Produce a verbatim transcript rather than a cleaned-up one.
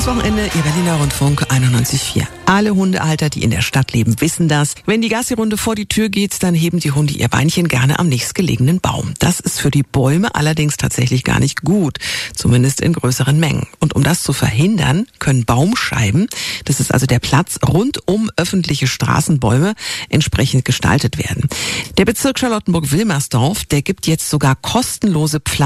Wochenende, Ihr Berliner Rundfunk einundneunzig Komma vier. Alle Hundehalter, die in der Stadt leben, wissen das. Wenn die Gassi-Runde vor die Tür geht, dann heben die Hunde ihr Beinchen gerne am nächstgelegenen Baum. Das ist für die Bäume allerdings tatsächlich gar nicht gut, zumindest in größeren Mengen. Und um das zu verhindern, können Baumscheiben, das ist also der Platz rund um öffentliche Straßenbäume, entsprechend gestaltet werden. Der Bezirk Charlottenburg-Wilmersdorf, der gibt jetzt sogar kostenlose Pflanzen